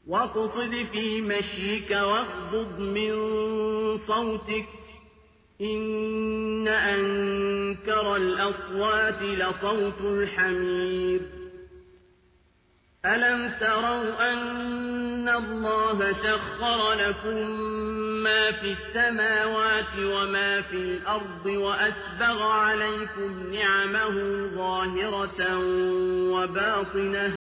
واقصد في مشيك واغضض من صوتك إن أنكر الأصوات لصوت الحمير ألم تروا أن الله سخر لكم ما في السماوات وما في الأرض وأسبغ عليكم نعمه ظاهرة وباطنة